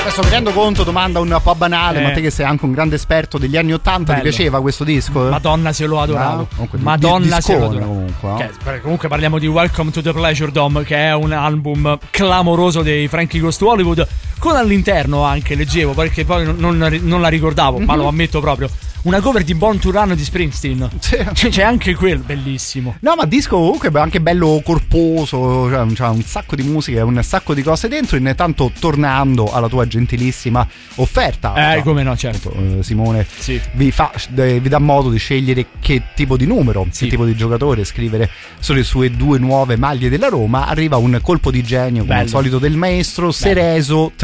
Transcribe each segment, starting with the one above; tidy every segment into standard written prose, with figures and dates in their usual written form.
Adesso mi rendo conto, domanda un po' banale, ma te che sei anche un grande esperto degli anni '80, ti piaceva questo disco? Madonna se l'ho adorato. No? Madonna se l'ho adorato. Comunque, no? Comunque parliamo di Welcome to the Pleasure Dome, che è un album clamoroso dei Frankie Goes to Hollywood, con all'interno anche, leggevo, perché poi non la ricordavo, ma lo ammetto proprio, una cover di Born to Run di Springsteen. Sì. C'è anche quel bellissimo. No, ma disco comunque anche bello corposo, c'ha un sacco di musica, un sacco di cose dentro. Intanto tornando alla tua gentilissima offerta, come no, certo, Simone, sì, vi dà modo di scegliere che tipo di numero, sì, che tipo di giocatore scrivere sulle sue 2 nuove maglie della Roma. Arriva un colpo di genio, come al solito, del maestro. Sereso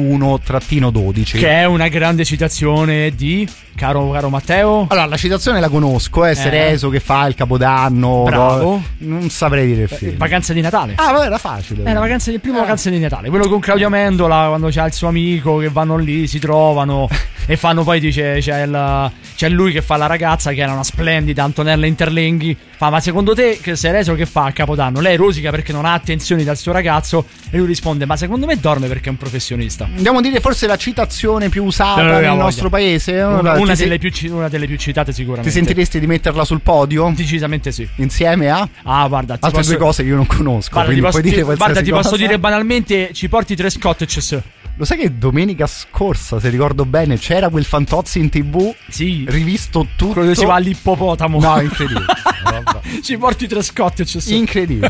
31-12, che è una grande citazione di caro Matteo. Allora, la citazione la conosco, Sereso che fa il Capodanno. Bravo. Non saprei dire il film. Vacanza di Natale. Ah, vabbè, era facile. È la vacanza di Natale. Quello con Claudio Amendola, quando c'ha il suo amico, che vanno lì, si trovano e fanno, poi dice, c'è lui che fa la ragazza, che era una splendida Antonella Interlenghi. Fa: ma secondo te che Sereso che fa a Capodanno? Lei rosica perché non ha attenzioni dal suo ragazzo, e lui risponde: ma secondo me dorme perché è un professionista. Andiamo a dire forse la citazione più usata nel nostro paese. Una delle più citate sicuramente. Ti sentiresti di metterla sul podio? Decisamente sì. Insieme a? Guarda, altre 2 cose che io non conosco. Ti posso dire banalmente, ci porti 3 scotches. Lo sai che domenica scorsa, se ricordo bene, c'era quel Fantozzi in TV? Sì. Rivisto tutto. Quello che si va all'ippopotamo. No, incredibile. Ci porti 3 scotches. Incredibile.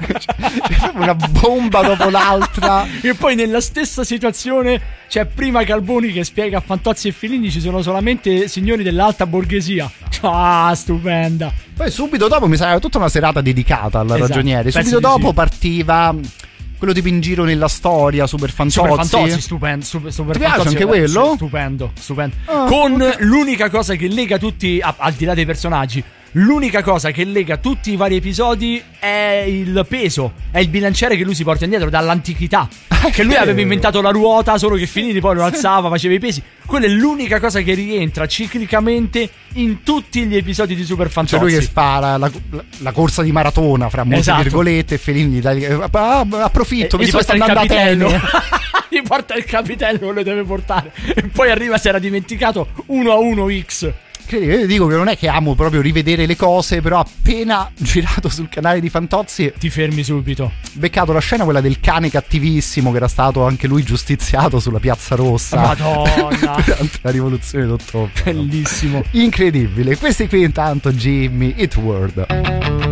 Una bomba dopo l'altra. E poi nella stessa situazione c'è prima Calboni che spiega a Fantozzi e Filini ci sono solamente signori dell'alta borghesia. Stupenda. Poi subito dopo mi sarà tutta una serata dedicata al ragioniere. Subito dopo partiva quello tipo In giro nella storia, Super Fantozzi, stupendo. Super Ti piace anche quello? Stupendo. Con l'unica cosa che lega tutti, al di là dei personaggi, l'unica cosa che lega tutti i vari episodi è il peso, è il bilanciere che lui si porta indietro dall'antichità. Che lui aveva inventato la ruota, solo che Finiti poi lo alzava, faceva i pesi. Quella è l'unica cosa che rientra ciclicamente in tutti gli episodi di Super Fantozzi. C'è lui che fa la corsa di maratona, fra molte virgolette, e Fellini approfitto, visto che sta andando a treno. Gli porta il capitello, lo deve portare. E poi arriva, si era dimenticato 1-1X. Io dico che non è che amo proprio rivedere le cose, però appena girato sul canale di Fantozzi ti fermi subito. Beccato la scena, quella del cane cattivissimo, che era stato anche lui giustiziato sulla Piazza Rossa. Madonna. Durante la rivoluzione d'ottobre. Bellissimo. Incredibile. Questi qui intanto Jimmy Eat World.